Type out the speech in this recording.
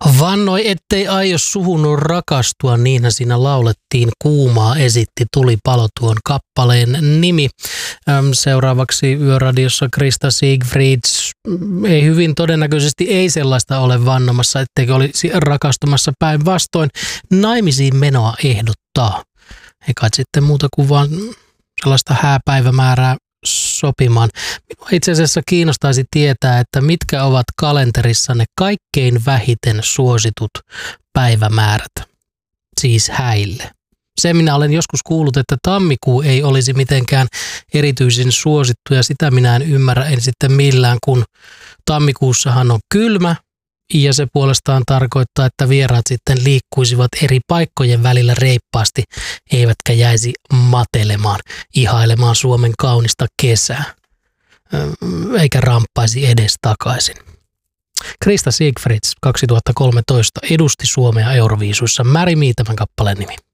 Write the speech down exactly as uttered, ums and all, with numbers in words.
Vannoi, ettei aio suhun rakastua, niinhän siinä laulettiin. Kuumaa esitti Tulipalo tuon kappaleen nimi. Seuraavaksi Yöradiossa Krista Siegfrieds. Ei hyvin todennäköisesti ei sellaista ole vannomassa, etteikö olisi rakastumassa, päinvastoin. Naimisiin menoa ehdottaa. Ei kai sitten muuta kuin vaan sellaista hääpäivämäärää sopimaan. Minua itse asiassa kiinnostaisi tietää, että mitkä ovat kalenterissanne kaikkein vähiten suositut päivämäärät, siis häille. Se minä olen joskus kuullut, että tammikuu ei olisi mitenkään erityisen suosittu ja sitä minä en ymmärrä en sitten millään, kun tammikuussahan on kylmä ja se puolestaan tarkoittaa, että vieraat sitten liikkuisivat eri paikkojen välillä reippaasti, eivätkä jäisi matelemaan, ihailemaan Suomen kaunista kesää, eikä ramppaisi edes takaisin. Krista Siegfrieds kaksituhattakolmetoista edusti Suomea Euroviisuissa. Marry Me tämän kappaleen nimi.